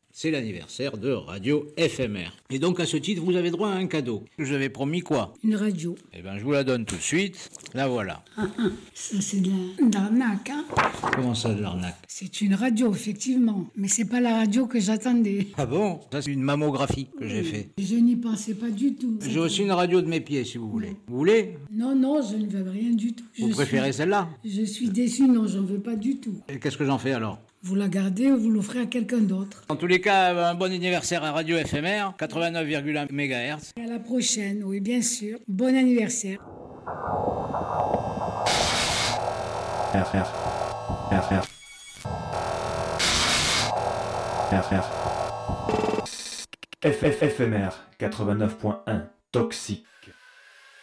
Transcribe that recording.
C'est l'anniversaire de Radio FMR. Et donc à ce titre, vous avez droit à un cadeau. Je vous avais promis quoi? Une radio. Eh ben je vous la donne tout de suite. La voilà. Ça c'est de l'arnaque, hein. Comment ça de l'arnaque? C'est une radio, effectivement. Mais c'est pas la radio que j'attendais. Ah bon? Ça c'est une mammographie que j'ai fait. Je n'y pensais pas du tout. J'ai aussi une radio de mes pieds si vous voulez. Vous voulez? Non, je ne veux rien du tout. Vous préférez celle-là? Je suis déçu, non, j'en veux pas du tout. Et qu'est-ce que j'en fais alors? Vous la gardez ou vous l'offrez à quelqu'un d'autre. En tous les cas, un bon anniversaire à Radio FMR, 89,1 MHz. À la prochaine, oui, bien sûr. Bon anniversaire. FMR 89.1 Toxique.